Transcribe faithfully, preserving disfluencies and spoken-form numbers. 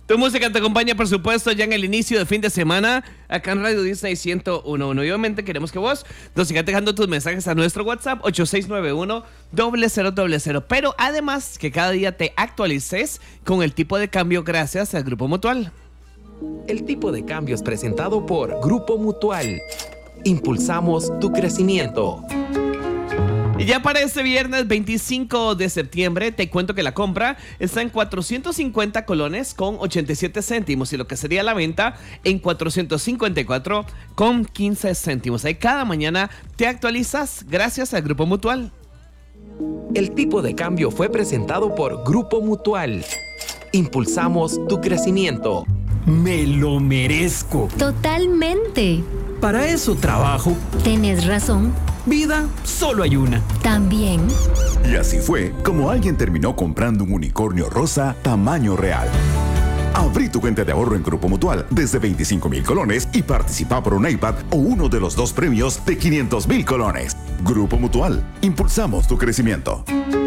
Tu música te acompaña, por supuesto, ya en el inicio de fin de semana, acá en Radio Disney ciento uno punto uno. Y obviamente queremos que vos nos sigas dejando tus mensajes a nuestro WhatsApp ocho seis nueve uno, cero cero cero cero. Pero además que cada día te actualices con el tipo de cambio gracias al Grupo Mutual. El tipo de cambio es presentado por Grupo Mutual. Impulsamos tu crecimiento. Y ya para este viernes veinticinco de septiembre te cuento que la compra está en cuatrocientos cincuenta colones con ochenta y siete céntimos y lo que sería la venta en cuatrocientos cincuenta y cuatro con quince céntimos. Ahí cada mañana te actualizas gracias al Grupo Mutual. El tipo de cambio fue presentado por Grupo Mutual. Impulsamos tu crecimiento. Me lo merezco. Totalmente. Para eso trabajo. Tenés razón. Vida, solo hay una. También. Y así fue como alguien terminó comprando un unicornio rosa tamaño real. Abrí tu cuenta de ahorro en Grupo Mutual desde veinticinco mil colones y participa por un iPad o uno de los dos premios de quinientos mil colones. Grupo Mutual, impulsamos tu crecimiento.